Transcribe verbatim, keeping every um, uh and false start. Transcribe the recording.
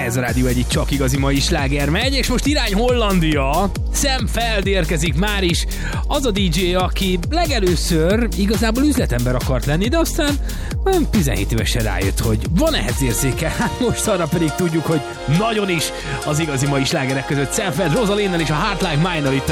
Ez a rádió egyik csak igazi mai sláger megy, és most irány Hollandia. Sam Feld érkezik már is. Az a dé dzsé, aki legelőször igazából üzletember akart lenni, de aztán tizenhét évesen rájött, hogy van ehhez érzéke. Hát most arra pedig tudjuk, hogy nagyon is az igazi mai slágerek között Sam Feld, Rosalinnnel és a Hardline Minor itt